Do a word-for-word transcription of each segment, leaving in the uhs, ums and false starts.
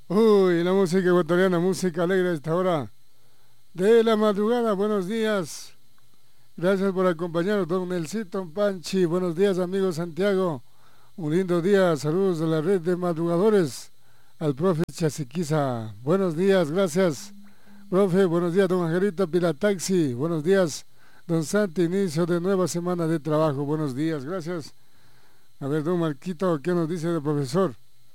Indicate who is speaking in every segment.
Speaker 1: Uy, la música ecuatoriana, música alegre a esta hora de la madrugada. Buenos días. Gracias por acompañarnos, don Nelsito Panchi. Buenos días, amigo Santiago. Un lindo día. Saludos de la red de madrugadores. Al profe Chasiquiza. Buenos días, gracias. Profe, buenos días, don Angelito Pilataxi. Buenos días, don Santi. Inicio de nueva semana de trabajo. Buenos días, gracias. A ver, don Marquito, ¿qué nos dice el profesor?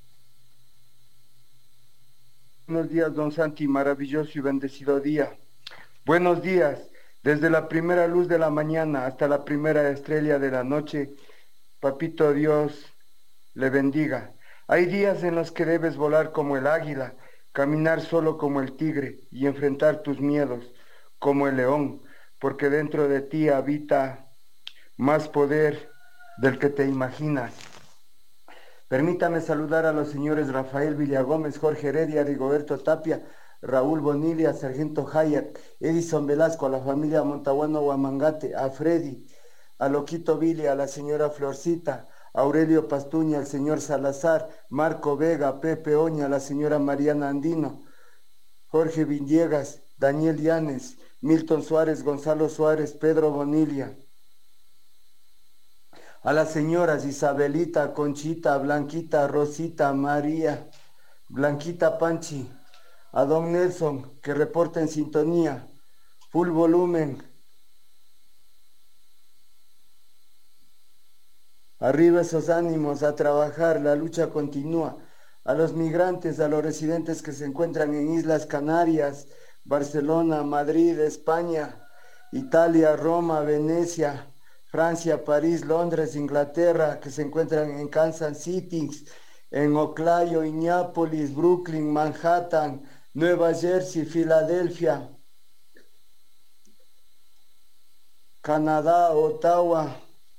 Speaker 2: Buenos días, don Santi, maravilloso y bendecido día. Buenos días, desde la primera luz de la mañana hasta la primera estrella de la noche, Papito Dios le bendiga. Hay días en los que debes volar como el águila, caminar solo como el tigre y enfrentar tus miedos como el león, porque dentro de ti habita más poder del que te imaginas. Permítame saludar a los señores Rafael Villagómez, Jorge Heredia, Rigoberto Tapia, Raúl Bonilla, Sargento Hayat, Edison Velasco, a la familia Montaguano Guamangate, a Freddy, a Loquito Billy, a la señora Florcita, a Aurelio Pastuña, al señor Salazar, Marco Vega, Pepe Oña, a la señora Mariana Andino, Jorge Villegas, Daniel Llanes, Milton Suárez, Gonzalo Suárez, Pedro Bonilla, a las señoras Isabelita, Conchita, Blanquita, Rosita, María, Blanquita Panchi, a don Nelson, que reporta en sintonía, full volumen, arriba esos ánimos, a trabajar, la lucha continúa, a los migrantes, a los residentes que se encuentran en Islas Canarias, Barcelona, Madrid, España, Italia, Roma, Venecia, Francia, París, Londres, Inglaterra, que se encuentran en Kansas City, en Oclayo, Minneapolis, Brooklyn, Manhattan, Nueva Jersey, Filadelfia, Canadá, Ottawa.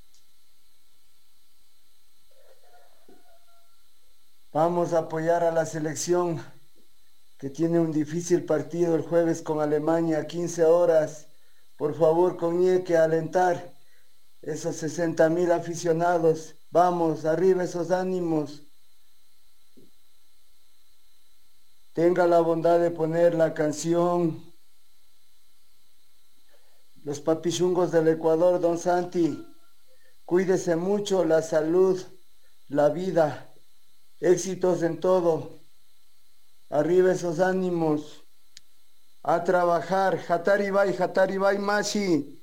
Speaker 2: Vamos a apoyar a la selección que tiene un difícil partido el jueves con Alemania, quince horas. Por favor, Coñeque, alentar esos sesenta mil aficionados. Vamos, arriba esos ánimos. Tenga la bondad de poner la canción Los Papichungos del Ecuador, don Santi. Cuídese mucho, la salud, la vida, éxitos en todo. Arriba esos ánimos. A trabajar. Hataribai, Hataribai Mashi.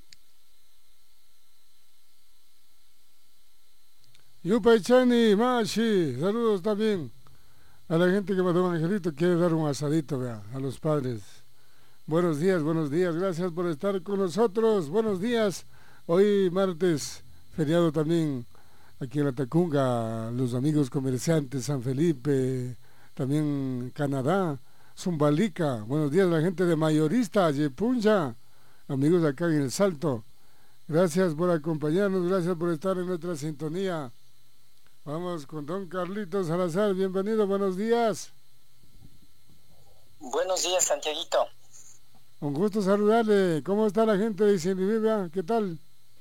Speaker 1: Yupaychani, Mashi, saludos también a la gente que mandó un angelito, quiere dar un asadito, vea, a los padres. Buenos días, buenos días, gracias por estar con nosotros, buenos días. Hoy martes, feriado también aquí en la Tacunga, los amigos comerciantes, San Felipe, también Canadá, Zumbalica, buenos días a la gente de Mayorista, Yepuncha, amigos acá en El Salto. Gracias por acompañarnos, gracias por estar en nuestra sintonía. Vamos con don Carlitos Salazar, bienvenido, buenos días.
Speaker 3: Buenos días, Santiaguito.
Speaker 1: Un gusto saludarle. ¿Cómo está la gente de Cienvivia? ¿Qué tal?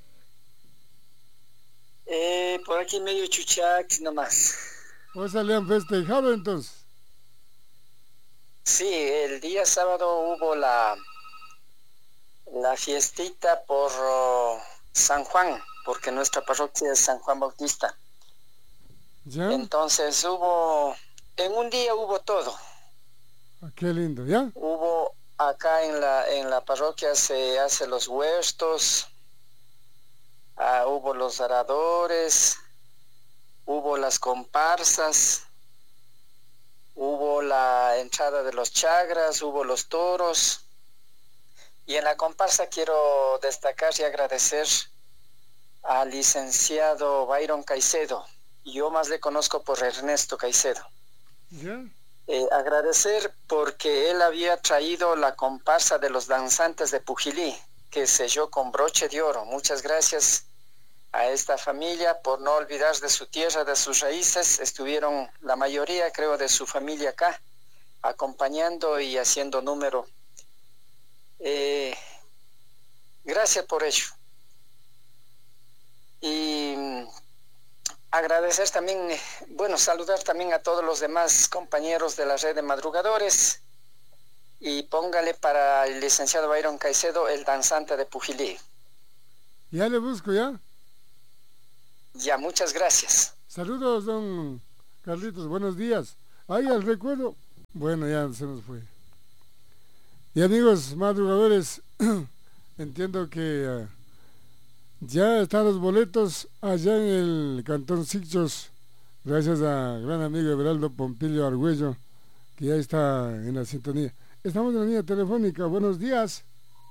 Speaker 3: Eh, por aquí medio chuchac nomás.
Speaker 1: ¿O se le han festejado entonces?
Speaker 3: Sí, el día sábado hubo la, la fiestita por uh, San Juan, porque nuestra parroquia es San Juan Bautista.
Speaker 1: ¿Ya?
Speaker 3: Entonces hubo, en un día hubo todo.
Speaker 1: Ah, qué lindo, ¿ya?
Speaker 3: Hubo acá en la en la parroquia se hacen los huertos, uh, hubo los aradores, hubo las comparsas, hubo la entrada de los chagras, hubo los toros. Y en la comparsa quiero destacar y agradecer al licenciado Byron Caicedo. Yo más le conozco por Ernesto Caicedo.
Speaker 1: ¿Ya?
Speaker 3: Eh, agradecer porque él había traído la comparsa de los danzantes de Pujilí, que selló con broche de oro. Muchas gracias a esta familia por no olvidar de su tierra, de sus raíces. Estuvieron la mayoría, creo, de su familia acá, acompañando y haciendo número. Eh, gracias por ello. Y agradecer también, bueno, saludar también a todos los demás compañeros de la red de madrugadores y póngale para el licenciado Byron Caicedo, el danzante de Pujilí.
Speaker 1: Ya le busco, ¿ya?
Speaker 3: Ya, muchas gracias.
Speaker 1: Saludos, don Carlitos, buenos días. Ay, al recuerdo. Bueno, ya se nos fue. Y amigos madrugadores, entiendo que uh, ya están los boletos allá en el Cantón Sixchos, gracias a gran amigo Everaldo Pompilio Argüello, que ya está en la sintonía. Estamos en la línea telefónica, buenos días.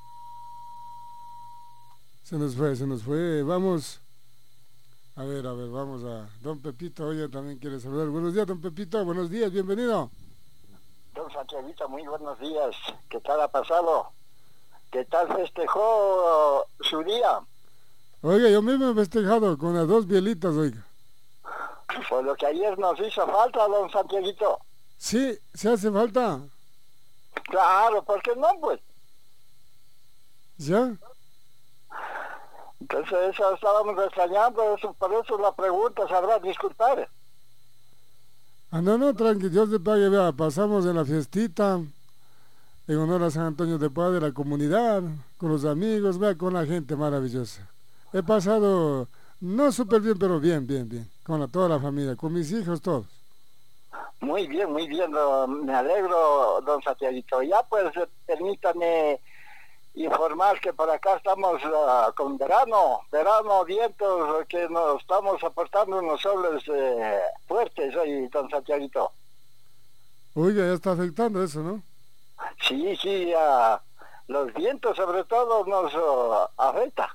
Speaker 1: Se nos fue, se nos fue, vamos. A ver, a ver, vamos a... Don Pepito, oye, también quiere saludar. Buenos días, don Pepito, buenos días, bienvenido.
Speaker 4: Don Santiaguito, muy buenos días. ¿Qué tal ha pasado? ¿Qué tal festejó su día?
Speaker 1: Oiga, yo mismo he festejado con las dos bielitas, oiga.
Speaker 4: Pues lo que ayer nos hizo falta, don Santiaguito.
Speaker 1: Sí, se hace falta.
Speaker 4: Claro, ¿por qué no, pues?
Speaker 1: ¿Ya?
Speaker 4: Entonces eso estábamos extrañando, eso, por eso la pregunta, sabrá disculpar.
Speaker 1: Ah, no, no, tranqui, Dios te pague, vea, pasamos en la fiestita, en honor a San Antonio de Padua, de la comunidad, con los amigos, vea, con la gente maravillosa. He pasado, no súper bien, pero bien, bien, bien, con la, toda la familia, con mis hijos, todos.
Speaker 4: Muy bien, muy bien, don, me alegro, don Santiaguito. Ya pues, permítame informar que por acá estamos uh, con verano, verano, vientos, que nos estamos aportando unos soles eh, fuertes hoy, don Santiaguito.
Speaker 1: Oiga, ya está afectando eso, ¿no?
Speaker 4: Sí, sí, uh, los vientos sobre todo nos uh, afecta.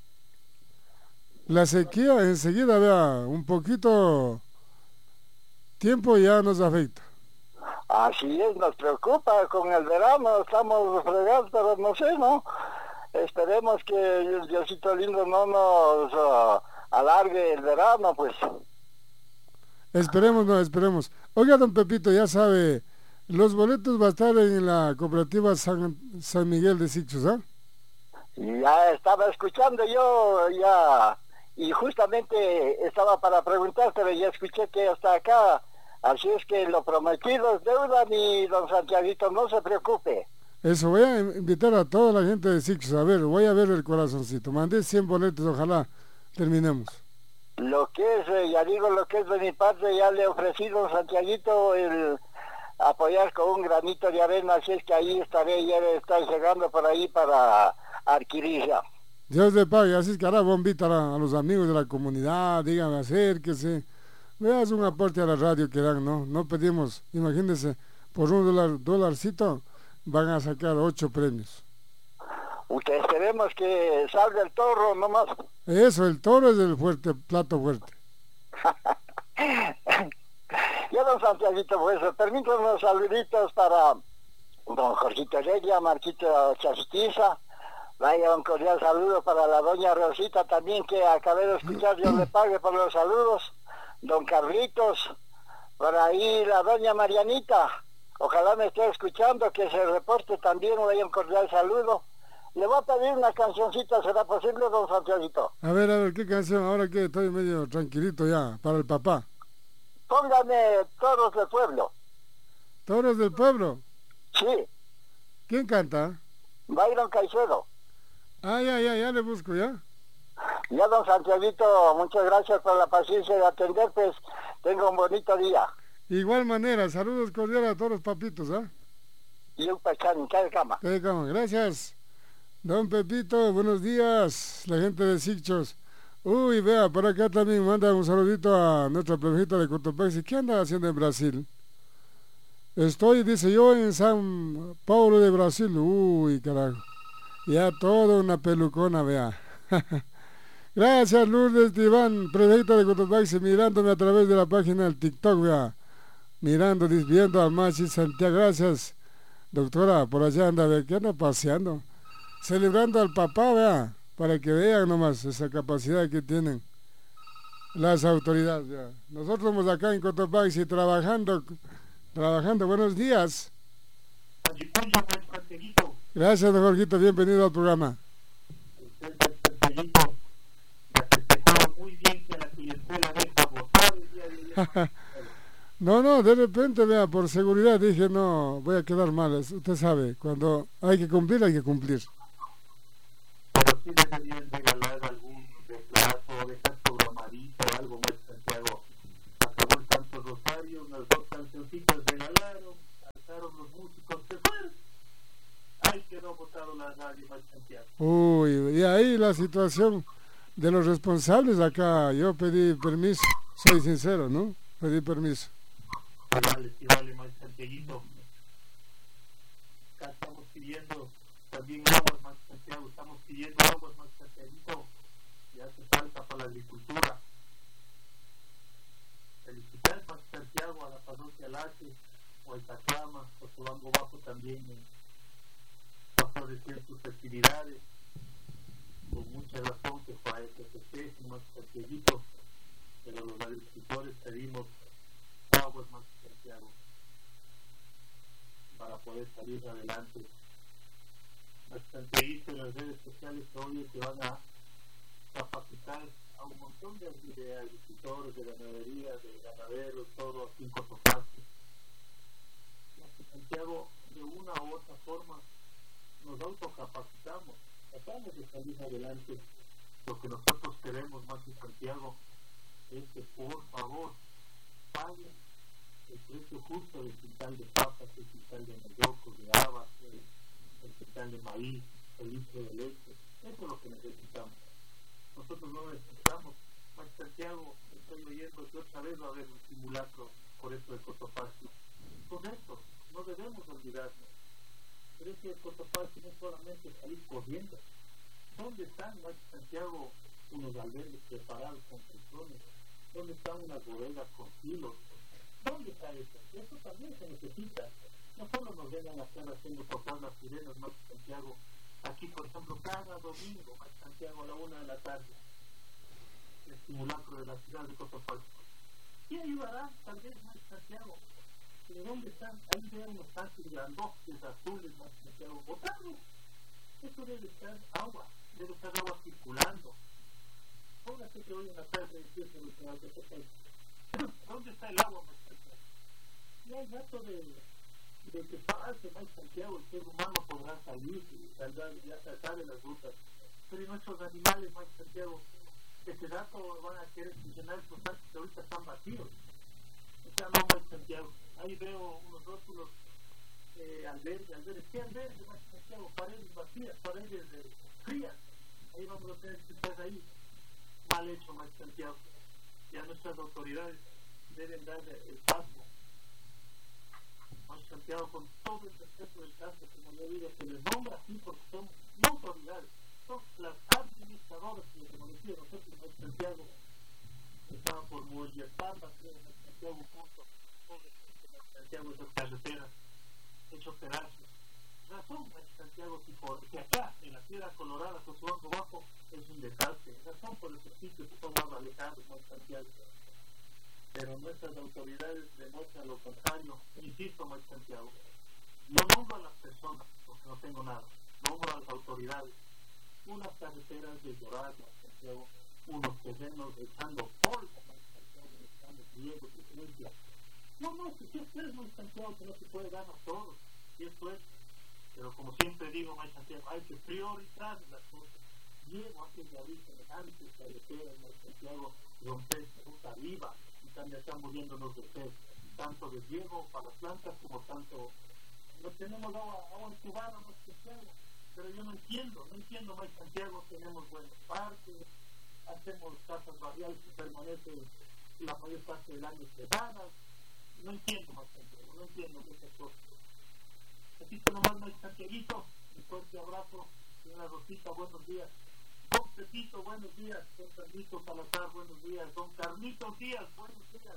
Speaker 1: La sequía enseguida, vea, un poquito tiempo ya nos afecta.
Speaker 4: Así es, nos preocupa con el verano, estamos fregados, pero no sé, ¿no? Esperemos que el Diosito lindo no nos uh, alargue el verano, pues.
Speaker 1: Esperemos, no, esperemos. Oiga, don Pepito, ya sabe, los boletos va a estar en la cooperativa San, San Miguel de Sixchos, ¿ah?
Speaker 4: ¿eh? Ya estaba escuchando yo, ya, y justamente estaba para preguntar, pero ya escuché que hasta acá. Así es que lo prometido es deuda, mi don Santiaguito, no se preocupe.
Speaker 1: Eso, voy a invitar a toda la gente de Sixchos, a ver, voy a ver el corazoncito. Mandé cien boletos, ojalá terminemos.
Speaker 4: Lo que es, eh, ya digo, lo que es de mi parte, ya le he ofrecido a Santiaguito el apoyar con un granito de arena, así es que ahí estaré, ya está llegando por ahí para adquirir ya.
Speaker 1: Dios le pague, así es que ahora voy a invitar a, a los amigos de la comunidad, díganme, acérquese. Veas un aporte a la radio que dan, ¿no? No pedimos, imagínense, por un dólar, dolarcito van a sacar ocho premios.
Speaker 4: Usted esperemos que salga el toro nomás.
Speaker 1: Eso, el toro es el fuerte, plato fuerte.
Speaker 4: Ya don Santiaguito, pues permítanme unos saluditos para don Jorgito Heredia, Marquito Chastiza. Vaya un cordial saludo para la doña Rosita también, que acabé de escuchar, Dios le pague por los saludos. Don Carlitos, por ahí la doña Marianita, ojalá me esté escuchando, que se reporte también, vaya un cordial saludo. Le voy a pedir una cancioncita, ¿será posible, don Santiaguito?
Speaker 1: A ver, a ver, ¿qué canción? Ahora que estoy medio tranquilito ya, para el papá.
Speaker 4: Póngame Toros del Pueblo.
Speaker 1: ¿Toros del Pueblo?
Speaker 4: Sí.
Speaker 1: ¿Quién canta?
Speaker 4: Byron Caicedo.
Speaker 1: Ah, ya, ya, ya le busco, ¿ya?
Speaker 4: Ya, don Santiaguito, muchas gracias por la paciencia de atender, pues tenga un bonito día.
Speaker 1: Igual manera, saludos cordiales a todos los papitos, ¿ah? ¿eh?
Speaker 4: Y un pachán, cada cama.
Speaker 1: Cada cama, gracias. Don Pepito, buenos días, la gente de Sixchos. Uy, vea, por acá también manda un saludito a nuestra plebejita de Cotopaxi. ¿Qué anda haciendo en Brasil? Estoy, dice yo, en San Paulo de Brasil. Uy, carajo. Ya toda una pelucona, vea. Gracias, Lourdes Iván, plebejita de Cotopaxi, mirándome a través de la página del TikTok, vea. Mirando, viendo a Machi Santiago. Gracias, doctora, por allá anda, vea, que anda paseando. Celebrando al papá, vea, para que vean nomás esa capacidad que tienen las autoridades, vea. Nosotros somos acá en Cotopaxi trabajando, trabajando. Buenos días. Gracias, don Jorgito, bienvenido al programa.
Speaker 5: Muy bien que la escuela de
Speaker 1: No, no, de repente, vea, por seguridad dije, no, voy a quedar mal. Usted sabe, cuando hay que cumplir, hay que cumplir.
Speaker 5: Pero sí deberían regalar algún reemplazo, dejar programadito o algo más, Santiago. Acabó el Santo Rosario, unas dos cancioncitas regalaron, alzaron los músicos, se fueron. Ahí quedó botado la radio, más, Santiago.
Speaker 1: Uy, y ahí la situación de los responsables acá, yo pedí permiso, soy sincero, ¿no? Pedí permiso.
Speaker 5: Sí vale, sí vale, más, Santiaguito. Acá estamos pidiendo también aguas, más, Santiago, estamos pidiendo aguas, más, Santiaguito. Ya hace falta para la agricultura. Felicitar, más, Santiago, a la parroquia Lache, o a Itacama, o Sobango Bajo también, eh, pasó de decir sus actividades, con mucha razón que fue a este festejo, más, Santiaguito, pero los agricultores pedimos aguas, más, Santiago, para poder salir adelante. Más, Santiaguito, en las redes sociales hoy que van a capacitar a un montón de, de agricultores, de ganadería, de ganaderos, todo aquí en Cotopaxi. Santiago, de una u otra forma, nos autocapacitamos, tratamos de salir adelante. Lo que nosotros queremos, más, en Santiago, es que por favor paguen el precio justo del quintal de papas, el quintal de mayocos, de habas, el, el quintal de maíz, el litro de leche. Eso es lo que necesitamos. Nosotros no necesitamos, más, Santiago, estoy oyendo que otra vez va a haber un simulacro por esto de Cotopaxi. Correcto, no debemos olvidarnos. Pero es que el Cotopaxi no es solamente salir corriendo. ¿Dónde están, más, Santiago, unos albergues preparados con colchones? ¿Dónde están unas bodegas con kilos? ¿Dónde está eso? Eso también se necesita. No solo nos vengan a estar haciendo tocar las sirenas, más, Santiago. Aquí, por ejemplo, cada domingo, más, Santiago, a la una de la tarde, el simulacro de la ciudad de Cotopaxi. ¿Qué ayudará, tal vez, más, Santiago? ¿De dónde están? Ahí veo unos tanques grandotes, azules, más, Santiago, botando. Eso debe estar agua, debe estar agua circulando. Póngase que hoy en la tarde empieza el canal de Cotopaxi. ¿Dónde está el agua, más, Santiago? Y hay dato de, de que pase, más, Santiago, el ser humano podrá salir y saldrá, ya saltar de las rutas. Pero nuestros animales, más, Santiago, ese dato van a querer funcionar esos tanques que ahorita están vacíos. O sea, no, más, Santiago. Ahí veo unos rótulos, eh, albergues, albergues. ¿Qué albergues, más, Santiago? Paredes vacías, paredes de frías. Ahí vamos a tener que estar ahí. Mal hecho, más, Santiago. Ya nuestras autoridades deben dar el paso. Más, Santiago, con todo el respeto del caso, como yo digo, se les nombra así porque son no autoridades, son las administradoras que les conocían nosotros, más, Santiago. Estaban por Molletarla, creo, más, Santiago, punto. Santiago, esas carreteras hechos pedazos. Razón, Santiago, si por que acá en la Sierra Colorada, Cotobango Bajo, es un desastre. Razón por esos sitios que son más alejados, más, Santiago. Pero nuestras autoridades demuestran lo contrario. Insisto, más, Santiago. No nombro a las personas porque no tengo nada. Nombro a las autoridades. Unas carreteras de llorar, más, Santiago. Unos terrenos echando polvo, más, Santiago, echando riegos de ciencia. No, no, si esto es muy, Santiago, que no se puede dar a todos, y esto es, pero como siempre digo, más, Santiago, hay que priorizar las cosas. Llego antes de abrir semejantes carreteras, más, Santiago, romper ruta viva, y también están muriéndonos de sed, tanto de riego para las plantas como tanto, no tenemos agua, agua entubada, más, Santiago, pero yo no entiendo, no entiendo, más, Santiago, tenemos buenos parques, hacemos casas barriales que permanecen la mayor parte del año cerradas. No entiendo, más, Santiago, no entiendo esas cosas. Así que nomás, más, Santiaguito, un fuerte abrazo. Señora Rosita, buenos días. Don Pepito, buenos días. Don Carlitos Salazar, buenos días. Don Carlitos Díaz, buenos días.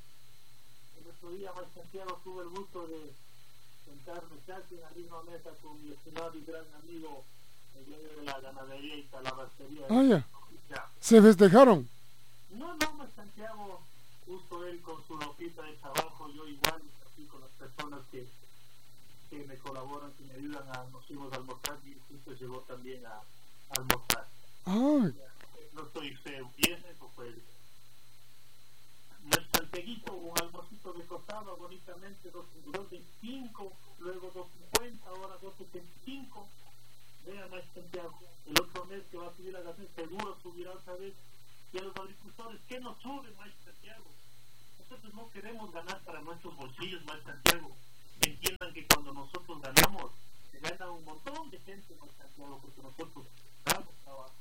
Speaker 5: El otro día, más, Santiago, tuve el gusto de sentarme casi en la misma mesa con mi estimado y gran amigo, el dueño de la ganadería y calabacería.
Speaker 1: Ah, ya. Ya. ¿Se festejaron?
Speaker 5: No, no, más, Santiago. Justo él con su ropita de trabajo, yo igual, así con las personas que, que me colaboran, que me ayudan a, nos fuimos a almorzar y justo llegó también a, a almorzar.
Speaker 1: Ah.
Speaker 5: No estoy feo, viernes o jueves. Nuestra Santiaguito, un almuercito de costado, bonitamente, dos veinticinco, luego dos cincuenta, ahora dos setenta y cinco. Vean más Santiago, el otro mes que va a subir la gasolina, seguro subirá otra vez. Y a los agricultores, ¿qué nos sube más Santiago? Nosotros no queremos ganar para nuestros bolsillos más Santiago. Entiendan que cuando nosotros ganamos, se gana un montón de gente más Santiago, porque nosotros damos trabajo.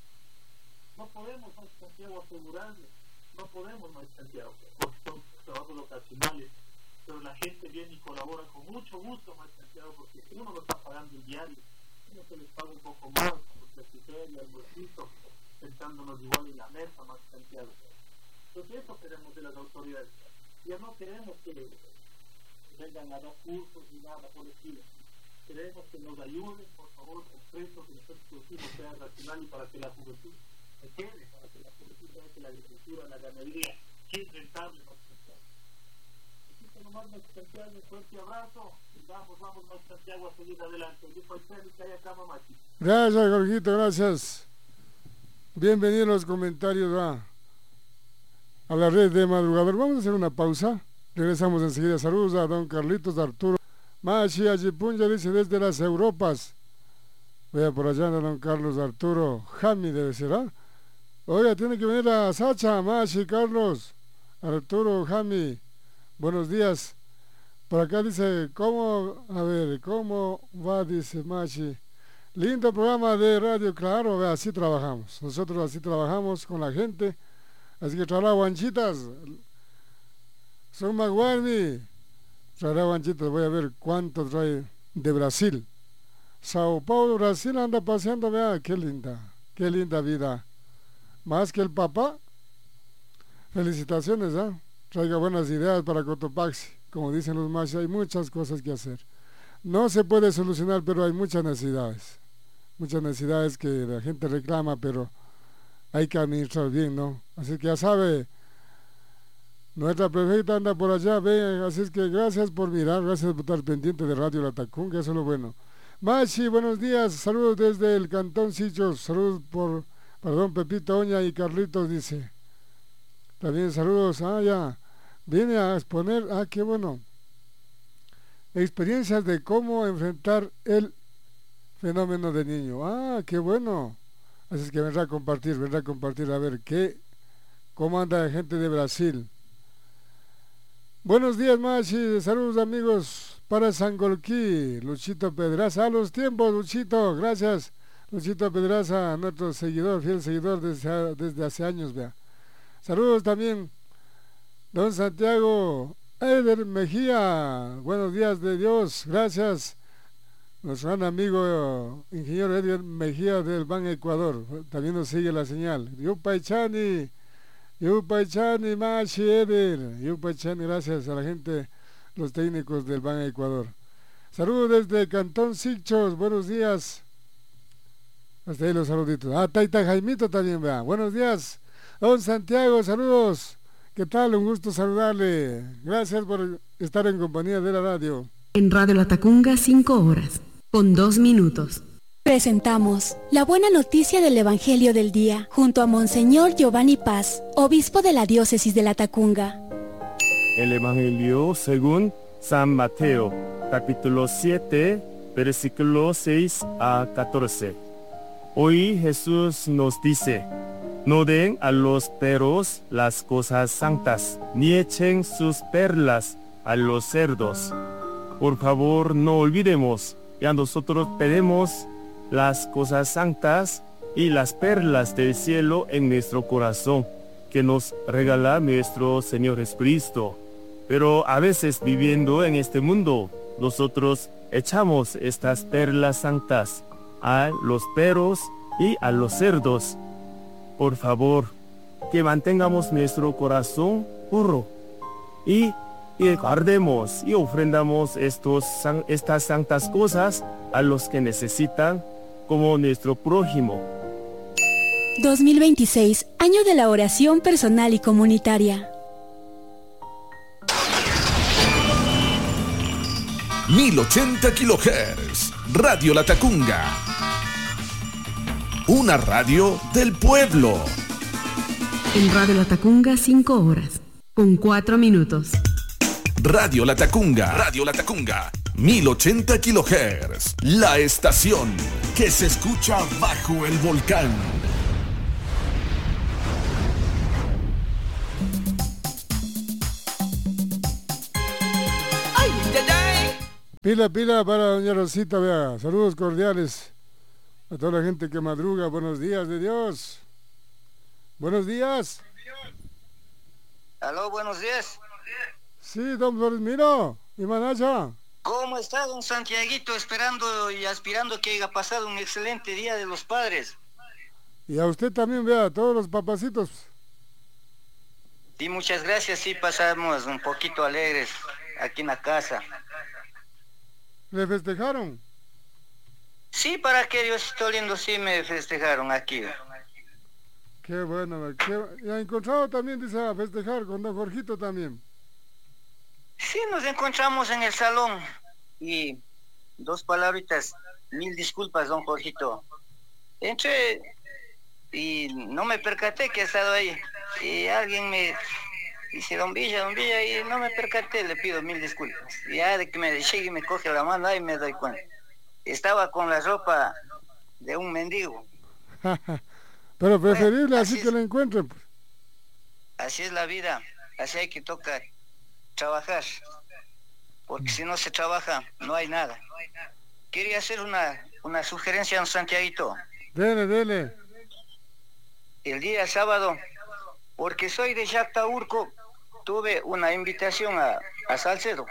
Speaker 5: No podemos más Santiago asegurarle, no podemos más Santiago, porque son trabajos ocasionales, pero la gente viene y colabora con mucho gusto más Santiago, porque uno lo está pagando el diario, uno se les paga un poco más, porque el criterio, el bolsito, sentándonos igual en la mesa más Santiago. Entonces eso queremos de las autoridades. Ya no queremos que vengan a dar cursos ni nada por el estilo. Queremos que nos ayuden, por favor, con precios que nosotros producimos sea racional y para que la juventud se quede, para que la juventud vea que la agricultura, la ganadería, es rentable más Santiago. Así que nomás más Santiago, un fuerte abrazo y vamos, vamos más Santiago a seguir adelante. Dijo el Pedro que haya cama machi.
Speaker 1: Gracias, Jorgito, gracias. Bienvenidos los comentarios a, a la red de Madrugador. Vamos a hacer una pausa. Regresamos enseguida. Saludos a don Carlitos Arturo. Machi Ajipunja dice desde las Europas. Vea por allá anda don Carlos Arturo. Jami debe ser, ¿ah? Oiga, tiene que venir a Sacha, Machi, Carlos. Arturo, Jami. Buenos días. Por acá dice, ¿cómo? A ver, ¿cómo va? Dice Machi. Lindo programa de radio, claro, vea, así trabajamos. Nosotros así trabajamos con la gente. Así que traerá guanchitas. Son Maguarmi. Traerá guanchitas. Voy a ver cuánto trae de Brasil. Sao Paulo, Brasil, anda paseando. Vea, qué linda. Qué linda vida. Más que el papá. Felicitaciones, ¿ah? ¿eh? Traiga buenas ideas para Cotopaxi. Como dicen los machos, hay muchas cosas que hacer. No se puede solucionar, pero hay muchas necesidades. Muchas necesidades que la gente reclama, pero hay que administrar bien, ¿no? Así que ya sabe, nuestra prefecta anda por allá, ven, así es que gracias por mirar, gracias por estar pendiente de Radio La Tacunga, eso es lo bueno. Machi, buenos días, saludos desde el Cantón Sichos, saludos por, perdón, Pepito Oña y Carlitos, dice. También saludos, ah, ya, viene a exponer, ah, qué bueno, experiencias de cómo enfrentar el fenómeno de niño. Ah, qué bueno. Así es que vendrá a compartir, vendrá a compartir a ver qué, cómo anda la gente de Brasil. Buenos días, Machi, saludos amigos para Sangolquí, Luchito Pedraza, a los tiempos, Luchito, gracias, Luchito Pedraza, nuestro seguidor, fiel seguidor desde, desde hace años, vea. Saludos también, don Santiago Eder Mejía, buenos días de Dios, gracias. Nuestro gran amigo ingeniero Edgar Mejía del Ban Ecuador, también nos sigue la señal. Yupaychani, Yupaychani, Machi Eder, Yupaychani, gracias a la gente, los técnicos del Ban Ecuador. Saludos desde Cantón Sichos, buenos días. Hasta ahí los saluditos. Ah, Taita Jaimito también, vea. Buenos días, don Santiago, saludos. ¿Qué tal? Un gusto saludarle. Gracias por estar en compañía de la radio.
Speaker 6: En Radio La Tacunga, cinco horas. Con dos minutos.
Speaker 7: Presentamos la buena noticia del Evangelio del Día, junto a Monseñor Giovanni Paz, obispo de la diócesis de La Tacunga.
Speaker 8: El Evangelio según San Mateo, capítulo siete, versículos seis a catorce. Hoy Jesús nos dice, no den a los perros las cosas santas, ni echen sus perlas a los cerdos. Por favor, no olvidemos que a nosotros pedimos las cosas santas y las perlas del cielo en nuestro corazón, que nos regala nuestro Señor Jesucristo. Pero a veces viviendo en este mundo, nosotros echamos estas perlas santas a los perros y a los cerdos. Por favor, que mantengamos nuestro corazón puro y y guardemos y ofrendamos estos, estas santas cosas a los que necesitan, como nuestro prójimo.
Speaker 7: dos mil veintiséis, año de la oración personal y comunitaria.
Speaker 9: mil ochenta kilohertz, Radio La Tacunga. Una radio del pueblo.
Speaker 6: En Radio La Tacunga, cinco horas. con cuatro minutos.
Speaker 9: Radio Latacunga, Radio Latacunga, mil ochenta kilohertz, la estación que se escucha bajo el volcán.
Speaker 1: Pila, pila para doña Rosita, vea. Saludos cordiales a toda la gente que madruga. Buenos días de Dios. Buenos días.
Speaker 3: Aló, buenos días.
Speaker 1: Sí, don Florismiro y Manacha.
Speaker 3: ¿Cómo está, don Santiaguito? Esperando y aspirando que haya pasado un excelente Día de los Padres.
Speaker 1: Y a usted también, vea, a todos los papacitos.
Speaker 3: Sí, muchas gracias. Sí, pasamos un poquito alegres aquí en la casa.
Speaker 1: ¿Le festejaron?
Speaker 3: Sí, para que Diosito lindo, sí me festejaron aquí.
Speaker 1: Qué bueno. Qué... ¿Y ha encontrado también, dice, a festejar con don Jorgito también?
Speaker 3: Sí, nos encontramos en el salón. Y dos palabritas, mil disculpas, don Jorgito. Entré y no me percaté que ha estado ahí. Y alguien me dice, don Villa, don Villa, y no me percaté, le pido mil disculpas. Y ya de que me llegue y me coge la mano, ahí me doy cuenta. Estaba con la ropa de un mendigo.
Speaker 1: Pero preferible
Speaker 3: bueno,
Speaker 1: así, así que lo encuentren. Pues.
Speaker 3: Así es la vida, así hay que tocar, trabajar. Porque si no se trabaja, no hay nada. Quería hacer una, una sugerencia a don Santiaguito.
Speaker 1: Dele, dele.
Speaker 3: El día sábado, porque soy de Yactaurco, tuve una invitación a, a Salcedo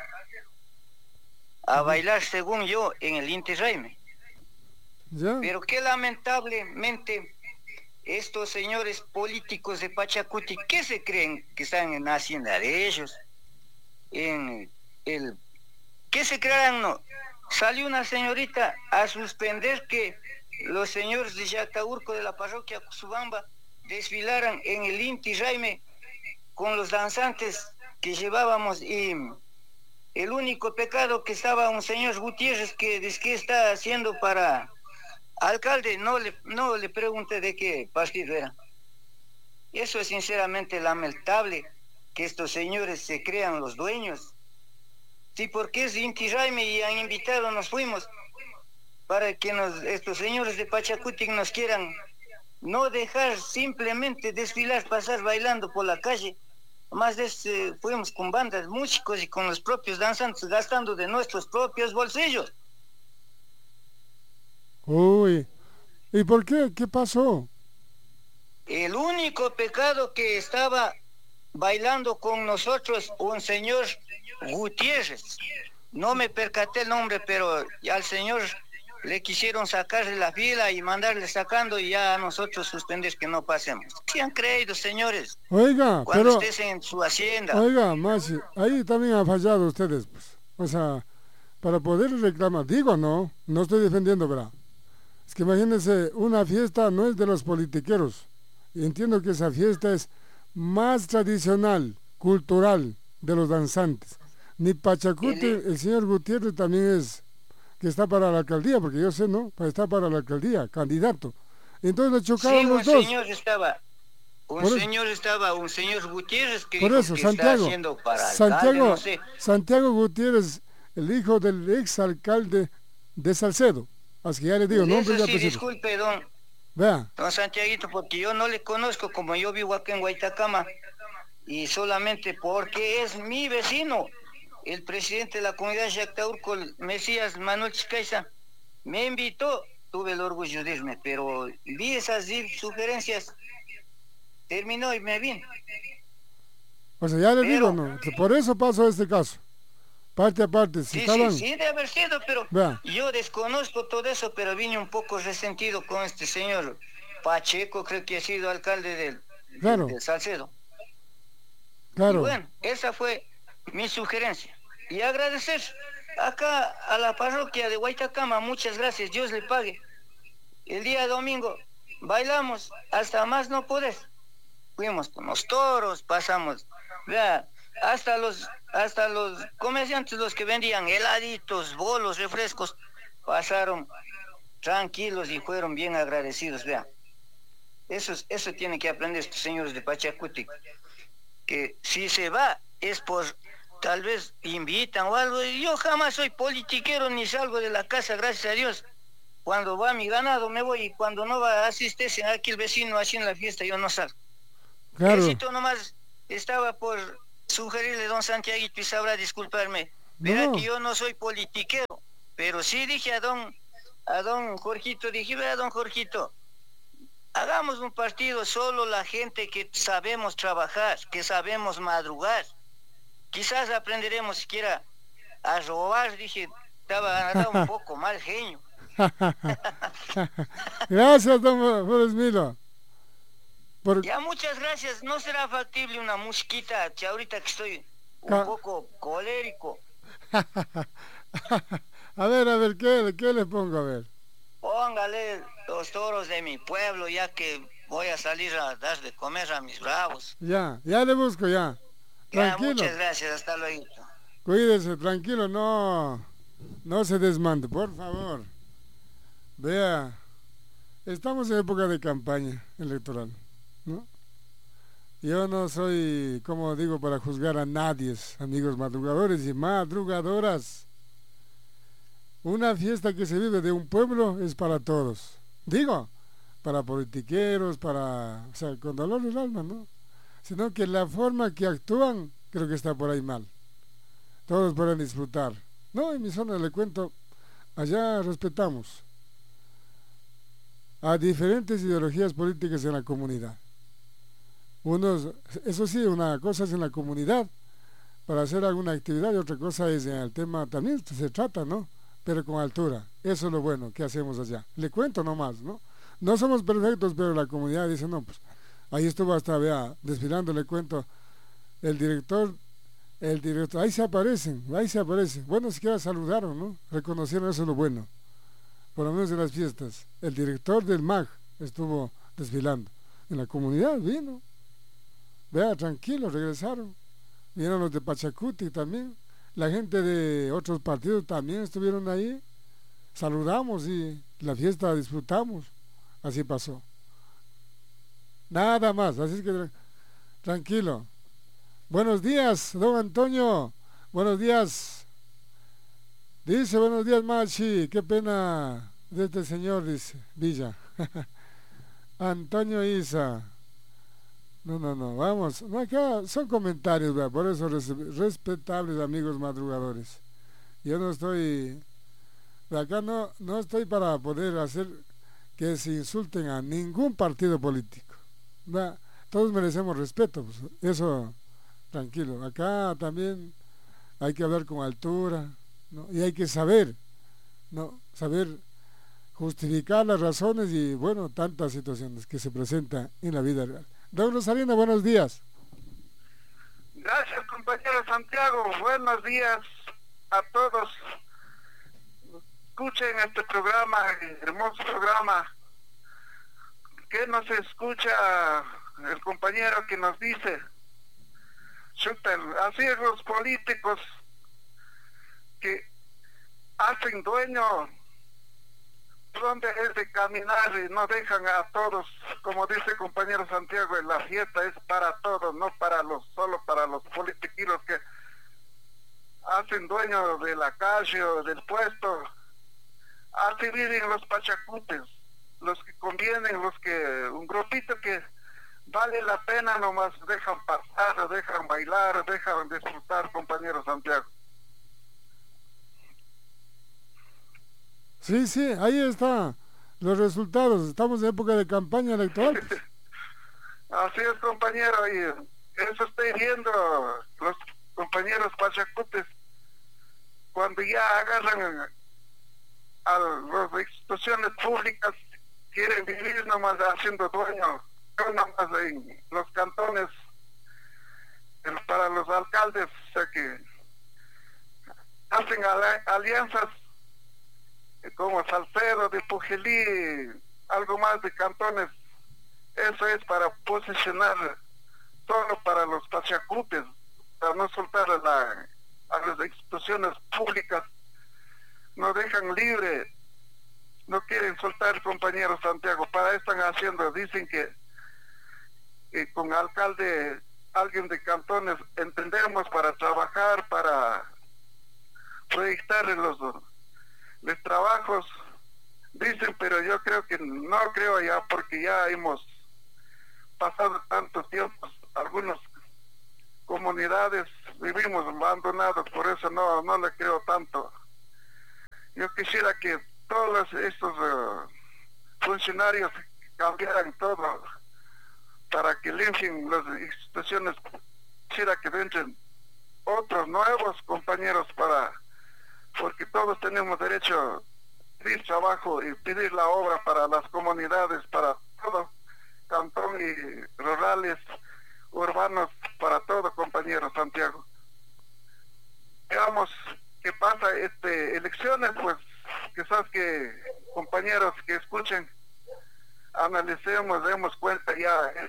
Speaker 3: a bailar, según yo, en el Inti Raymi.
Speaker 1: ¿Ya?
Speaker 3: Pero que lamentablemente estos señores políticos de Pachacuti, ¿qué se creen que están en la hacienda de ellos? En el ¿qué se crean? No. Salió una señorita a suspender que los señores de Yactaurco de la parroquia Cusubamba desfilaran en el Inti Raymi con los danzantes que llevábamos, y el único pecado que estaba un señor Gutiérrez que dice que está haciendo para alcalde, no le, no le pregunté de qué partido era. Eso es sinceramente lamentable, que estos señores se crean los dueños. Sí, porque es Inti Raymi y han invitado, nos fuimos, para que nos, estos señores de Pachacuti nos quieran no dejar simplemente desfilar, pasar bailando por la calle. Más de este, fuimos con bandas, músicos y con los propios danzantes, gastando de nuestros propios bolsillos.
Speaker 1: Uy, ¿y por qué? ¿Qué pasó?
Speaker 3: El único pecado que estaba bailando con nosotros, un señor Gutiérrez. No me percaté el nombre, pero al señor le quisieron sacarle la fila y mandarle sacando, y ya a nosotros suspender que no pasemos. ¿Qué han creído, señores?
Speaker 1: Oiga,
Speaker 3: cuando
Speaker 1: pero...
Speaker 3: estés en su hacienda.
Speaker 1: Oiga, Masi, ahí también han fallado ustedes, pues. O sea, para poder reclamar, digo, no, no estoy defendiendo, ¿verdad? Es que imagínense, una fiesta no es de los politiqueros. Y entiendo que esa fiesta es más tradicional, cultural, de los danzantes. Ni Pachacuti, el, el señor Gutiérrez también es... que está para la alcaldía, porque yo sé, ¿no? Está para la alcaldía, candidato. Entonces le chocaron
Speaker 3: sí,
Speaker 1: los
Speaker 3: un
Speaker 1: dos.
Speaker 3: Señor estaba, un
Speaker 1: por
Speaker 3: señor eso, estaba, un señor Gutiérrez que,
Speaker 1: por
Speaker 3: dijo
Speaker 1: eso,
Speaker 3: que
Speaker 1: Santiago,
Speaker 3: está haciendo para
Speaker 1: Santiago,
Speaker 3: alcalde, no sé.
Speaker 1: Santiago Gutiérrez, el hijo del ex alcalde de Salcedo. Así que ya le digo, nombre
Speaker 3: Eso
Speaker 1: y
Speaker 3: sí,
Speaker 1: apellido.
Speaker 3: disculpe, don,
Speaker 1: Vea.
Speaker 3: don Santiaguito, porque yo no le conozco, como yo vivo aquí en Guaitacama, y solamente porque es mi vecino, el presidente de la comunidad Yactaurco, Mesías Manuel Chicaiza, me invitó, tuve el orgullo de irme, pero vi esas sugerencias, terminó y me vine.
Speaker 1: O sea, ya le
Speaker 3: pero,
Speaker 1: digo, no, por eso pasó este caso. Parte a parte, si
Speaker 3: sí,
Speaker 1: estaban...
Speaker 3: sí, sí, de haber sido, pero
Speaker 1: Vea.
Speaker 3: Yo desconozco todo eso, pero vine un poco resentido con este señor Pacheco, creo que ha sido alcalde del,
Speaker 1: claro.
Speaker 3: del Salcedo.
Speaker 1: Claro.
Speaker 3: Y bueno, esa fue mi sugerencia. Y agradecer acá a la parroquia de Guaitacama, muchas gracias, Dios le pague. El día domingo bailamos hasta más no poder. Fuimos con los toros, pasamos, vea, hasta los hasta los comerciantes, los que vendían heladitos, bolos, refrescos, pasaron tranquilos y fueron bien agradecidos, vea. Eso, eso tienen que aprender estos señores de Pachacuti,
Speaker 10: que si se va es por, tal vez invitan o algo. Yo jamás soy politiquero ni salgo de la casa, gracias a Dios. Cuando va mi ganado me voy, y cuando no va asistencia aquí el vecino haciendo la fiesta, yo no salgo.
Speaker 1: Claro.
Speaker 10: Necesito nomás, estaba por sugerirle, don Santiaguito, y sabrá disculparme. Verá
Speaker 1: No.
Speaker 10: que yo no soy politiquero, pero sí dije a don, a don Jorgito, dije, vea don Jorgito, hagamos un partido solo la gente que sabemos trabajar, que sabemos madrugar. Quizás aprenderemos siquiera a robar, dije, estaba andando un poco mal genio.
Speaker 1: Gracias, don Floresmilo. Por...
Speaker 10: Ya, muchas gracias. ¿No será factible una musiquita que ahorita que estoy un
Speaker 1: Ca...
Speaker 10: poco colérico?
Speaker 1: A ver, a ver, ¿qué, ¿qué le pongo? A ver.
Speaker 10: Póngale los toros de mi pueblo, ya que voy a salir a dar de comer a mis bravos.
Speaker 1: Ya, ya le busco, ya. Tranquilo.
Speaker 10: Ya, muchas gracias, hasta luego.
Speaker 1: Cuídese, tranquilo, no, no se desmande, por favor. Vea, estamos en época de campaña electoral, ¿no? Yo no soy, como digo, para juzgar a nadie, amigos madrugadores y madrugadoras. Una fiesta que se vive de un pueblo es para todos. Digo, para politiqueros, para, o sea, con dolor del alma, ¿no? Sino que la forma que actúan, creo que está por ahí mal. Todos pueden disfrutar. No, en mi zona le cuento, allá respetamos a diferentes ideologías políticas en la comunidad. Unos, eso sí, una cosa es en la comunidad para hacer alguna actividad y otra cosa es en el tema, también se trata, ¿no? Pero con altura. Eso es lo bueno que hacemos allá. Le cuento nomás, ¿no? No somos perfectos, pero la comunidad dice, no, pues, ahí estuvo hasta, vea, desfilando, le cuento, el director, el director, ahí se aparecen, ahí se aparecen. Bueno, siquiera saludaron, ¿no? Reconocieron, eso es lo bueno. Por lo menos en las fiestas. El director del M A G estuvo desfilando. En la comunidad vino. Vea, tranquilo, regresaron. Vinieron los de Pachacuti también. La gente de otros partidos también estuvieron ahí. Saludamos y la fiesta disfrutamos. Así pasó. Nada más, así es que tranquilo. Buenos días, don Antonio. Buenos días. Dice, buenos días, Machi. Qué pena de este señor, dice Villa. Antonio Isa. No, no, no, vamos. No, acá son comentarios, ¿verdad? Por eso res, respetables amigos madrugadores. Yo no estoy, acá no, no estoy para poder hacer que se insulten a ningún partido político, ¿verdad? Todos merecemos respeto, pues, eso, tranquilo. Acá también hay que hablar con altura, ¿no? Y hay que saber, ¿no? Saber justificar las razones y, bueno, tantas situaciones que se presentan en la vida real. Don Rosarino, buenos días.
Speaker 11: Gracias, compañero Santiago. Buenos días a todos. Escuchen este programa, hermoso programa. ¿Qué nos escucha el compañero que nos dice? Chuta, así es los políticos que hacen dueño donde es de caminar y no dejan a todos, como dice el compañero Santiago, la fiesta es para todos, no para los, solo para los politiqueros que hacen dueño de la calle o del puesto. Así viven los pachacutes, los que convienen, los que, un grupito que vale la pena, nomás dejan pasar, dejan bailar, dejan disfrutar, compañero Santiago.
Speaker 1: Sí, sí, ahí está los resultados. Estamos en época de campaña electoral.
Speaker 11: Así es, compañero, y eso estoy viendo los compañeros pachacutes cuando ya agarran a las instituciones públicas, quieren vivir nomás haciendo dueño, no nomás en los cantones, para los alcaldes, o sea que hacen alianzas como Salcedo, de Pujelí, algo más de cantones. Eso es para posicionar solo para los pachacutes, para no soltar a, la, a las instituciones públicas, no dejan libre, no quieren soltar, compañero Santiago. Para eso están haciendo, dicen que, que con alcalde alguien de cantones entendemos para trabajar, para proyectar los, los trabajos, dicen, pero yo creo que no creo ya, porque ya hemos pasado tanto tiempo, algunas comunidades vivimos abandonados, por eso no, no le creo tanto. Yo quisiera que todos estos uh, funcionarios cambiaran todo para que limpien las instituciones. Quisiera que entren otros nuevos compañeros para, porque todos tenemos derecho a pedir trabajo y pedir la obra para las comunidades, para todo cantón y rurales, urbanos, para todo, compañero Santiago. Veamos qué pasa, este, elecciones, pues, quizás que compañeros que escuchen, analicemos, demos cuenta, ya es,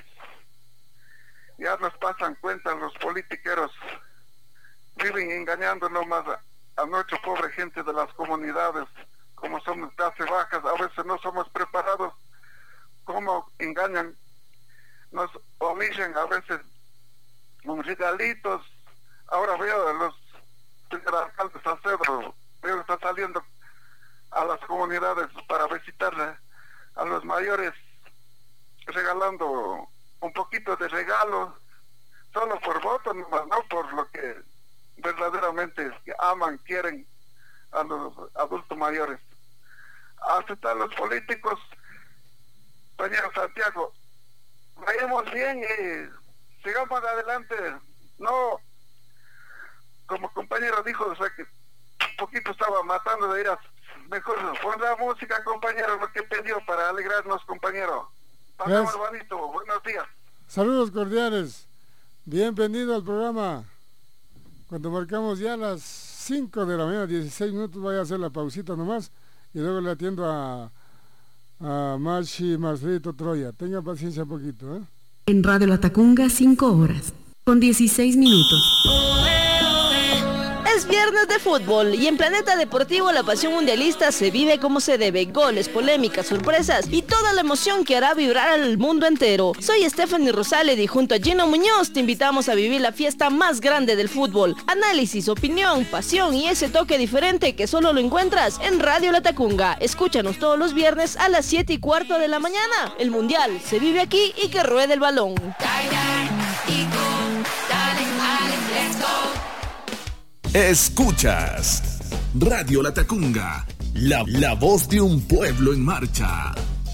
Speaker 11: ya nos pasan cuenta los politiqueros, viven engañando nomás a, a nuestra pobre gente de las comunidades, como somos clases bajas, a veces no somos preparados, como engañan, nos omigen a veces con regalitos. Ahora veo a los señor alcalde Salcedo, veo que está saliendo a las comunidades para visitarle a los mayores, regalando un poquito de regalo, solo por voto nomás, no por lo que verdaderamente aman, quieren a los adultos mayores. Así están los políticos, compañero Santiago. Vayamos bien y sigamos adelante. No, como compañero dijo, o sea que un poquito estaba matando de ir a mejor pon la música, compañero, lo que pidió para alegrarnos, compañero. Pasamos bonito, buenos días.
Speaker 1: Saludos cordiales, bienvenido al programa. Cuando marcamos ya las cinco de la mañana, dieciséis minutos, voy a hacer la pausita nomás y luego le atiendo a a Machi Marcelito Troya. Tenga paciencia un poquito, ¿eh?
Speaker 6: En Radio La Tacunga, cinco horas, con dieciséis minutos.
Speaker 12: Es viernes de fútbol y en Planeta Deportivo la pasión mundialista se vive como se debe. Goles, polémicas, sorpresas y toda la emoción que hará vibrar al mundo entero. Soy Stephanie Rosales y junto a Gino Muñoz te invitamos a vivir la fiesta más grande del fútbol. Análisis, opinión, pasión y ese toque diferente que solo lo encuentras en Radio La Tacunga. Escúchanos todos los viernes a las siete y cuarto de la mañana. El mundial se vive aquí y que ruede el balón.
Speaker 9: Escuchas Radio La Tacunga, la, la voz de un pueblo en marcha.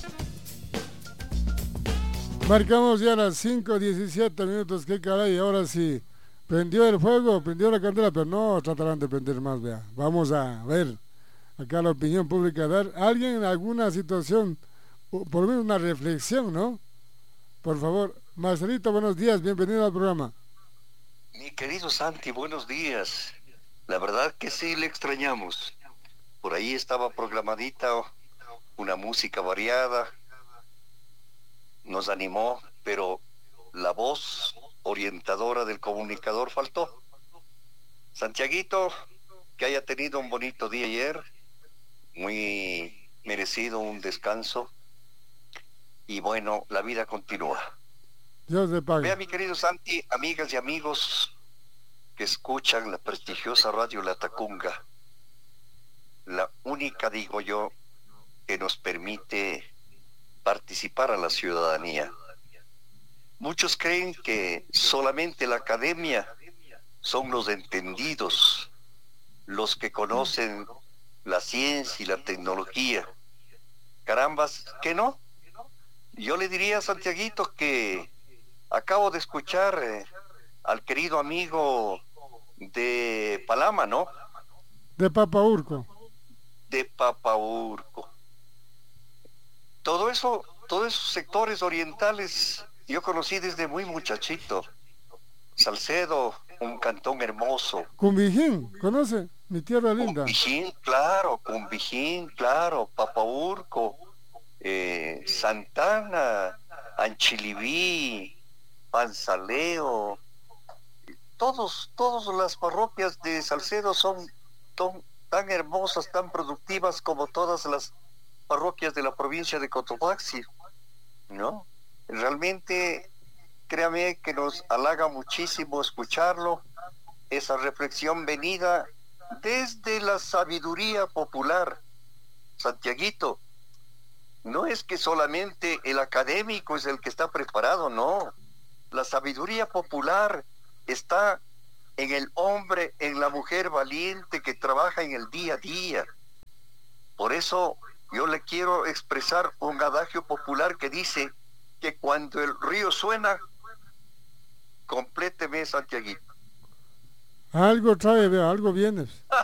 Speaker 1: Marcamos ya las cinco diecisiete minutos, qué caray, ahora sí, prendió el fuego, prendió la candela, pero no tratarán de prender más, vea. Vamos a ver acá la opinión pública, dar alguien en alguna situación, por lo menos una reflexión, ¿no? Por favor, Marcelito, buenos días, bienvenido al programa.
Speaker 13: Mi querido Santi, buenos días. La verdad que sí le extrañamos. Por ahí estaba programadita una música variada, nos animó, pero la voz orientadora del comunicador faltó. Santiaguito, que haya tenido un bonito día ayer, muy merecido un descanso, y bueno, la vida continúa.
Speaker 1: Dios le pague.
Speaker 13: Vea, mi querido Santi, amigas y amigos que escuchan la prestigiosa Radio La Tacunga, la única, digo yo, que nos permite participar a la ciudadanía. Muchos creen que solamente la academia son los entendidos, los que conocen la ciencia y la tecnología. Carambas, que no. Yo le diría a Santiaguito que acabo de escuchar eh, al querido amigo de Palama, ¿no?
Speaker 1: De Papaurco.
Speaker 13: De Papaurco. Todo eso, todos esos sectores orientales, yo conocí desde muy muchachito. Salcedo, un cantón hermoso.
Speaker 1: Cumbijín, ¿conoce? Mi tierra linda.
Speaker 13: Cumbijín, claro, Cumbijín, claro, Papaurco, eh, Santana, Anchilibí, Panzaleo. Todos, todas las parroquias de Salcedo son ton, tan hermosas, tan productivas como todas las parroquias de la provincia de Cotopaxi, ¿no? Realmente créame que nos halaga muchísimo escucharlo, esa reflexión venida desde la sabiduría popular. Santiaguito, no es que solamente el académico es el que está preparado, no. La sabiduría popular está en el hombre, en la mujer valiente que trabaja en el día a día. Por eso yo le quiero expresar un adagio popular que dice que cuando el río suena, compléteme, Santiaguito.
Speaker 1: Algo trae, vea, algo viene.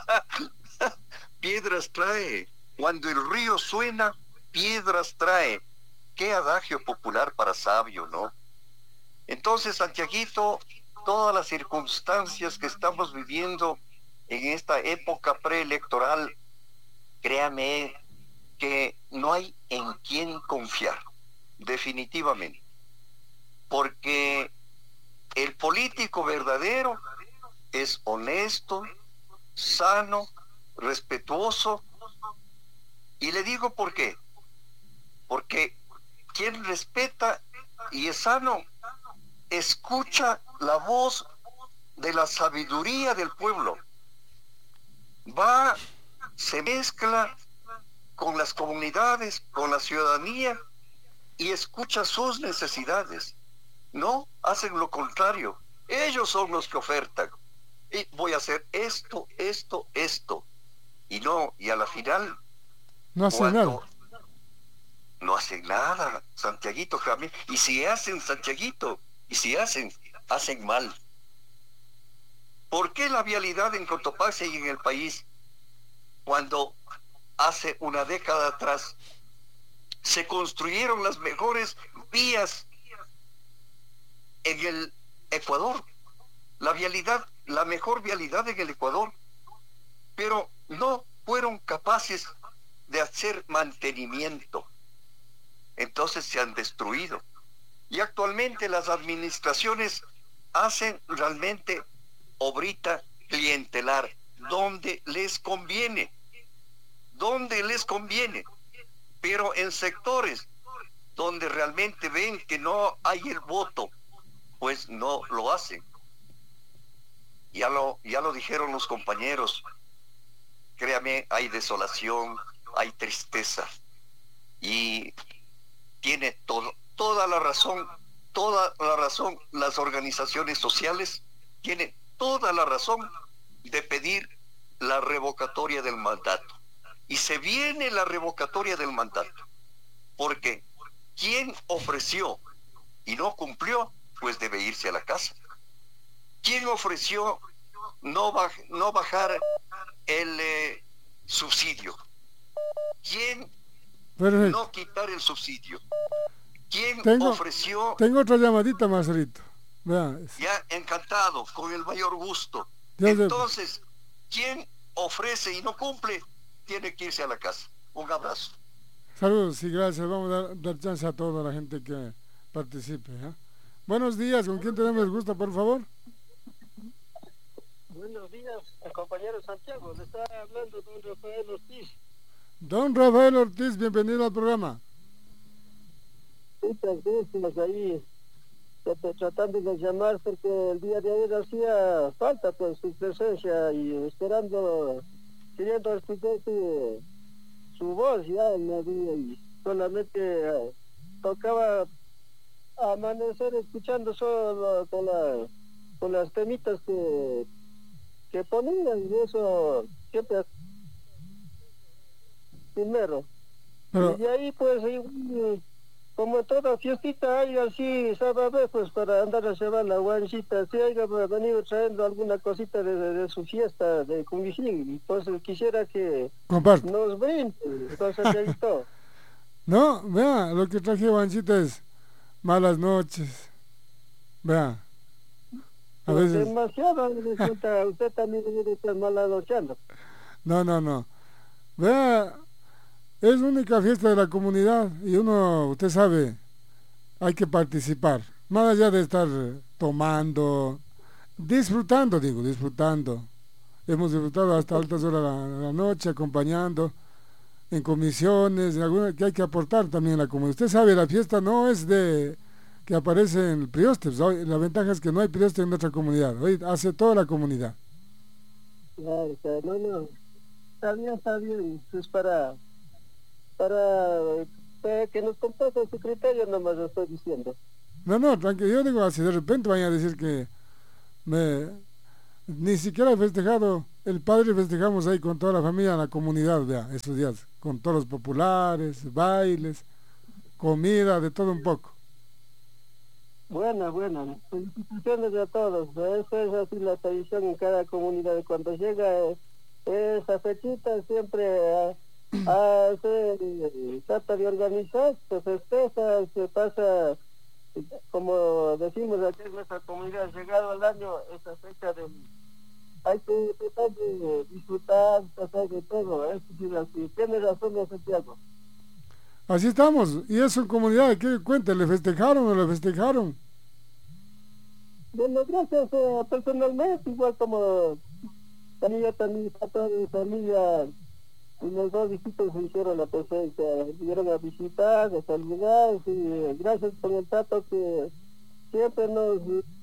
Speaker 13: Piedras trae. Cuando el río suena, piedras trae. Qué adagio popular para sabio, ¿no? Entonces, Santiaguito, todas las circunstancias que estamos viviendo en esta época preelectoral, créame que no hay en quién confiar, definitivamente. Porque el político verdadero es honesto, sano, respetuoso. Y le digo por qué. Porque quien respeta y es sano, escucha la voz de la sabiduría del pueblo. Va, se mezcla con las comunidades, con la ciudadanía y escucha sus necesidades. No, hacen lo contrario. Ellos son los que ofertan. Y voy a hacer esto, esto, esto. Y no, y a la final...
Speaker 1: No hacen nada.
Speaker 13: No hacen nada, Santiaguito. Y si hacen, Santiaguito, y si hacen, hacen mal. ¿Por qué la vialidad en Cotopaxi y en el país, cuando hace una década atrás se construyeron las mejores vías en el Ecuador, la vialidad, la mejor vialidad en el Ecuador, pero no fueron capaces de hacer mantenimiento? Entonces se han destruido. Y actualmente las administraciones hacen realmente obrita clientelar, donde les conviene, donde les conviene, pero en sectores donde realmente ven que no hay el voto, pues no lo hacen. Ya lo, ya lo dijeron los compañeros, créame, hay desolación, hay tristeza, y tiene todo, toda la razón, toda la razón, las organizaciones sociales tienen toda la razón de pedir la revocatoria del mandato. Y se viene la revocatoria del mandato, porque quien ofreció y no cumplió, pues debe irse a la casa. Quien ofreció no, baj, no bajar el eh, subsidio, quien
Speaker 1: Perfecto.
Speaker 13: no quitar el subsidio, quien
Speaker 1: tengo,
Speaker 13: ofreció...
Speaker 1: Tengo otra llamadita, Marcelito. Vea.
Speaker 13: Ya, encantado, con el mayor gusto.
Speaker 1: Ya
Speaker 13: Entonces, quien ofrece y no cumple, tiene que irse a la casa. Un abrazo.
Speaker 1: Saludos y gracias. Vamos a dar, dar chance a toda la gente que participe. ¿eh? Buenos días, ¿con quién tenemos el gusto, por favor?
Speaker 14: Buenos días, compañero Santiago. Le está hablando don Rafael Ortiz.
Speaker 1: Don Rafael Ortiz, bienvenido al programa.
Speaker 14: Muchas gracias. Ahí tratando de llamar porque el día de ayer hacía falta pues su presencia y esperando, queriendo escuchar su, su voz ya en el día y solamente eh, tocaba amanecer escuchando solo con, la, con las temitas que, que ponían y eso siempre primero. Pero, y de ahí pues y, como toda fiestita hay así, sabe, pues para andar a llevar la guanchita, si haya venido trayendo alguna cosita de, de, de su fiesta de Cumijín, entonces quisiera que
Speaker 1: Comparte.
Speaker 14: nos brinde, entonces ahí todo.
Speaker 1: No, vea, lo que traje guanchita es malas noches, vea. A
Speaker 14: Pero
Speaker 1: veces...
Speaker 14: demasiado, resulta, usted también debe estar mala nocheando.
Speaker 1: No, no, no. Vea, es la única fiesta de la comunidad y uno, usted sabe, hay que participar. Más allá de estar tomando, disfrutando, digo, disfrutando. Hemos disfrutado hasta altas horas de la, de la noche, acompañando en comisiones, en alguna, que hay que aportar también a la comunidad. Usted sabe, la fiesta no es de que aparece en el Prioste. Hoy, la ventaja es que no hay Prioste en nuestra comunidad, hoy hace toda la comunidad.
Speaker 14: Claro, claro, no, no, está bien, está bien, es para, para, para que nos compartan su criterio, nomás lo estoy diciendo.
Speaker 1: No, no, tranquilo, yo digo así, de repente vayan a decir que me, ni siquiera he festejado, el padre festejamos ahí con toda la familia en la comunidad, vea, estos días, con todos los populares, bailes, comida, de todo un poco.
Speaker 14: Buena, buena, felicitaciones a todos, eso es así la tradición en cada comunidad, cuando llega esa fechita siempre a, a, se trata de organizar, se festeja, se pasa, como decimos aquí en nuestra comunidad, llegado el año, esa fecha de, hay que tratar de disfrutar, tratar de todo, es decir, así, tiene razón de Santiago.
Speaker 1: Así estamos, y eso en comunidad, ¿qué cuenta? ¿Le festejaron o le festejaron?
Speaker 14: Bueno, gracias, eh, personalmente, igual como también también toda mi familia, y los dos hijitos se hicieron la presencia, vinieron a visitar, a saludar, y gracias por el trato que siempre nos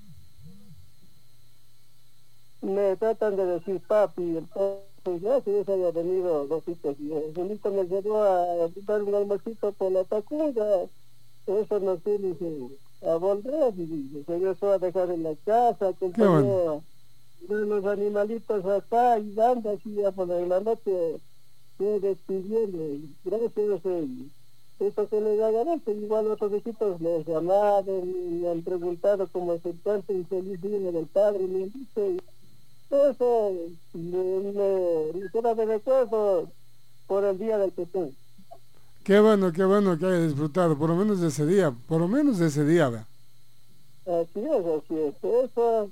Speaker 14: me tratan de decir papi, entonces gracias haya venido los hijos, y el Julito me llevó a dar un almuercito por la Tacunga, eso nos tiene a volver, y regresó a dejar en la casa, acompañó de los animalitos acá, y dando así ya por la noche, se despidieron, gracias, eh, eso que les agradece, igual otros hijitos les llamaron, y me han preguntado cómo se encuentra, y feliz día del padre, y me dice, eso, me, me, me queda de recuerdo por el día del Petén.
Speaker 1: Qué bueno, qué bueno que haya disfrutado, por lo menos de ese día, por lo menos de ese día, ¿verdad?
Speaker 14: Así es, así es, eso,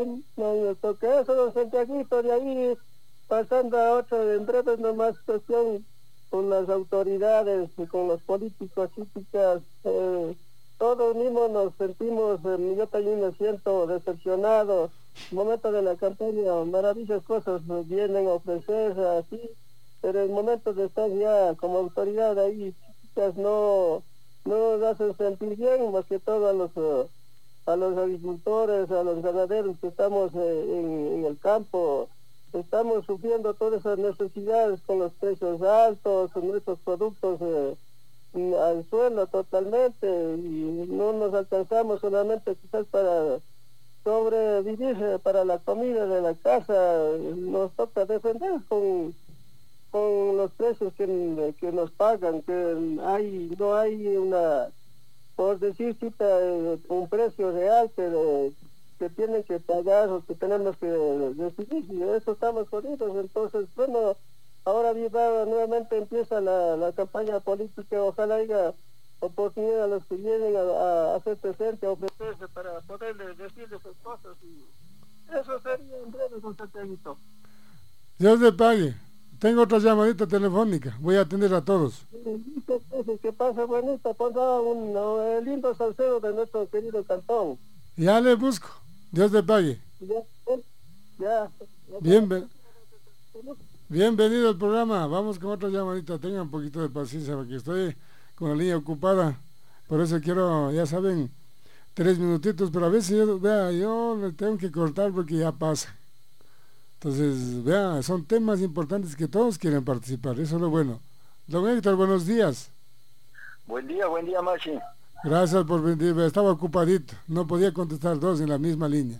Speaker 14: no me toca eso, don Santiaguito, de ahí, pasando a otro, en breve nomás cuestión con las autoridades, y con los políticos, típicas, eh, todos mismos nos sentimos, eh, yo también me siento decepcionado, el momento de la campaña, maravillosas cosas nos vienen a ofrecer, así, pero el momento de estar ya como autoridad ahí, chicas, no, no nos hacen sentir bien, más que todo a los, uh, a los agricultores, a los ganaderos que estamos eh, en, en el campo, estamos sufriendo todas esas necesidades con los precios altos, nuestros productos eh, al suelo totalmente, y no nos alcanzamos solamente quizás para sobrevivir, eh, para la comida de la casa, nos toca defender con con los precios que, que nos pagan, que hay no hay una, por decir cita, un precio real que, que tienen que pagar o que tenemos que decidir, y eso estamos jodidos. Entonces, bueno, ahora viva, nuevamente empieza la, la campaña política, ojalá haya oportunidad a los que vienen a, a hacer presente, a ofrecerse para poderles decirles sus cosas, y eso sería en breve, don Santiaguito.
Speaker 1: Dios le pague. Tengo otra llamadita telefónica, voy a atender a todos.
Speaker 14: Que pase bonita, ponga un uh, lindo salsero de nuestro querido cantón.
Speaker 1: Ya le busco, Dios le pague.
Speaker 14: Ya, ya, ya.
Speaker 1: Bienven Bienvenido al programa, vamos con otra llamadita, tengan un poquito de paciencia porque estoy con la línea ocupada, por eso quiero, ya saben, tres minutitos, pero a veces yo, vea, yo le tengo que cortar porque ya pasa. Entonces, vea, son temas importantes que todos quieren participar, eso es lo bueno. Don Héctor, buenos días.
Speaker 4: Buen día, buen día, Machi.
Speaker 1: Gracias por venir, estaba ocupadito, no podía contestar dos en la misma línea.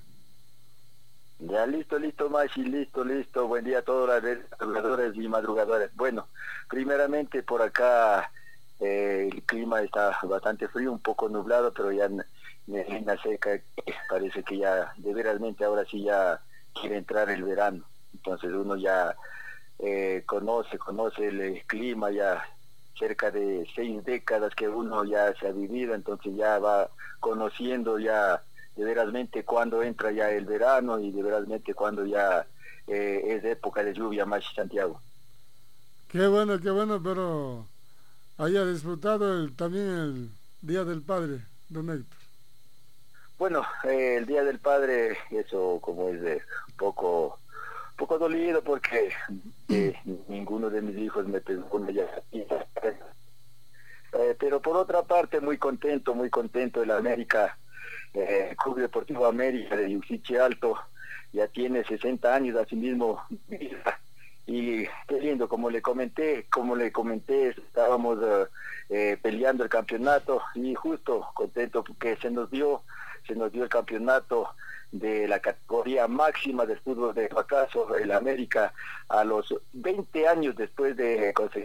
Speaker 4: Ya, listo, listo, Machi, listo, listo. Buen día a todos los madrugadores y madrugadoras. Bueno, primeramente por acá eh, el clima está bastante frío, un poco nublado, pero ya neblina seca, parece que ya, de veramente ahora sí ya quiere entrar el verano, entonces uno ya eh, conoce, conoce el clima, ya cerca de seis décadas que uno ya se ha vivido, entonces ya va conociendo ya de veramente cuando entra ya el verano y de veramente cuando ya eh, es época de lluvia más Santiago.
Speaker 1: Qué bueno, qué bueno, pero haya disfrutado el, también el Día del Padre, don Héctor.
Speaker 4: Bueno, eh, el Día del Padre, eso como es de poco poco dolido porque eh, ninguno de mis hijos me pegó ya, pero Eh, pero por otra parte, muy contento, muy contento el América, eh, Club Deportivo América de Yuxiche Alto, ya tiene sesenta años, así mismo, y qué lindo, como le comenté, como le comenté, estábamos uh, eh, peleando el campeonato, y justo contento porque se nos dio, se nos dio el campeonato de la categoría máxima del fútbol de fracaso, el América, a los veinte años después de conseguir